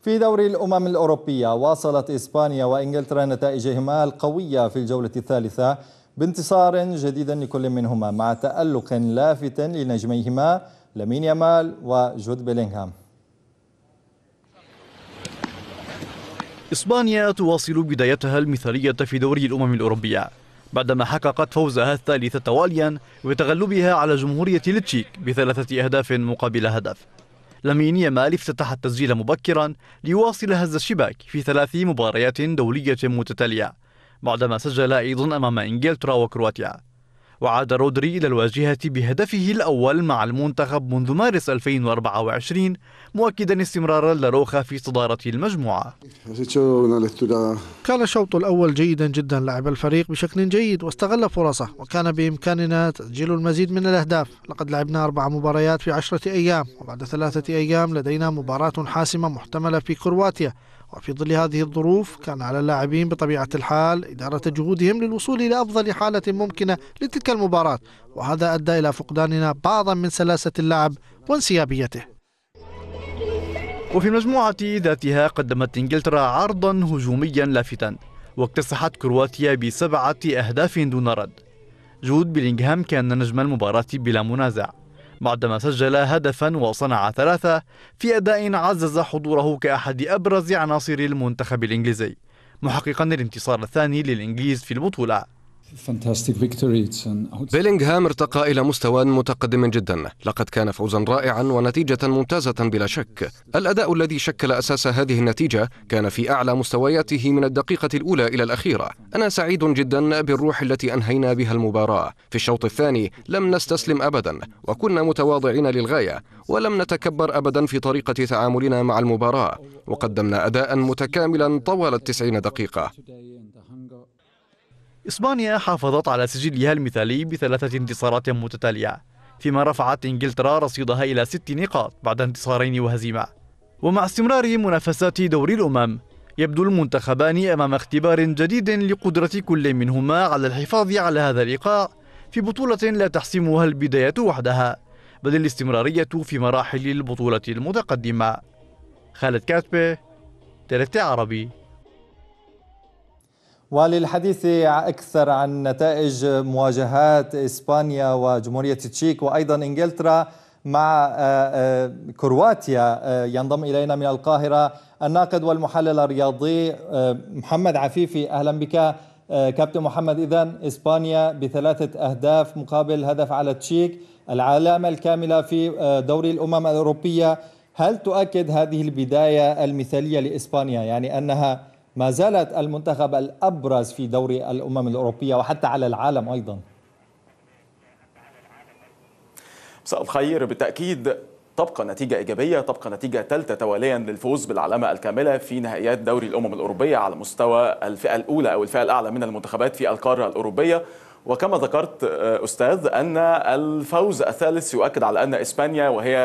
في دوري الأمم الأوروبية واصلت إسبانيا وإنجلترا نتائجهما القوية في الجولة الثالثة بانتصار جديد لكل منهما مع تألق لافت لنجميهما لامين يامال وجود بيلينغهام. إسبانيا تواصل بدايتها المثالية في دوري الأمم الأوروبية بعدما حققت فوزها الثالث تواليا وتغلبها على جمهورية التشيك ب3 أهداف مقابل هدف. لامين يامال افتتح التسجيل مبكرا ليواصل هز الشباك في 3 مباريات دولية متتالية بعدما سجل أيضا أمام إنجلترا وكرواتيا. وعاد رودري إلى الواجهة بهدفه الأول مع المنتخب منذ مارس 2024 مؤكدا استمرار لاروخا في صدارة المجموعة. كان الشوط الأول جيدا جدا، لعب الفريق بشكل جيد واستغل فرصه وكان بإمكاننا تسجيل المزيد من الأهداف. لقد لعبنا 4 مباريات في 10 أيام وبعد 3 أيام لدينا مباراة حاسمة محتملة في كرواتيا، وفي ظل هذه الظروف كان على اللاعبين بطبيعة الحال إدارة جهودهم للوصول إلى أفضل حالة ممكنة لتلك المباراة، وهذا أدى إلى فقداننا بعضا من سلاسة اللعب وانسيابيته. وفي المجموعة ذاتها قدمت إنجلترا عرضا هجوميا لافتا واكتسحت كرواتيا ب7 أهداف دون رد. جود بيلينغهام كان نجم المباراة بلا منازع بعدما سجل هدفا وصنع 3 في أداء عزز حضوره كأحد أبرز عناصر المنتخب الإنجليزي، محققا الانتصار الثاني للإنجليز في البطولة. بيلينغهام ارتقى إلى مستوى متقدم جدا، لقد كان فوزا رائعا ونتيجة ممتازة بلا شك. الأداء الذي شكل أساس هذه النتيجة كان في أعلى مستوياته من الدقيقة الأولى إلى الأخيرة. أنا سعيد جدا بالروح التي أنهينا بها المباراة. في الشوط الثاني لم نستسلم أبدا وكنا متواضعين للغاية ولم نتكبر أبدا في طريقة تعاملنا مع المباراة، وقدمنا أداء متكاملا طوال 90 دقيقة. إسبانيا حافظت على سجلها المثالي ب3 انتصارات متتالية، فيما رفعت إنجلترا رصيدها إلى 6 نقاط بعد انتصارين وهزيمة. ومع استمرار منافسات دوري الأمم يبدو المنتخبان أمام اختبار جديد لقدرة كل منهما على الحفاظ على هذا اللقاء في بطولة لا تحسمها البداية وحدها بل الاستمرارية في مراحل البطولة المتقدمة. خالد كاتبه، TRT عربي. وللحديث أكثر عن نتائج مواجهات إسبانيا وجمهورية التشيك وأيضا إنجلترا مع كرواتيا ينضم إلينا من القاهرة الناقد والمحلل الرياضي محمد عفيفي. أهلا بك كابتن محمد. إذن إسبانيا ب3 أهداف مقابل هدف على التشيك، العلامة الكاملة في دوري الأمم الأوروبية. هل تؤكد هذه البداية المثالية لإسبانيا، يعني أنها ما زالت المنتخب الأبرز في دوري الأمم الأوروبية وحتى على العالم أيضا؟ مساء الخير. بالتأكيد تبقى نتيجة إيجابية، تبقى نتيجة ثالثة تواليا للفوز بالعلامة الكاملة في نهائيات دوري الأمم الأوروبية على مستوى الفئة الأولى أو الفئة الأعلى من المنتخبات في القارة الأوروبية. وكما ذكرت أستاذ أن الفوز الثالث يؤكد على أن إسبانيا وهي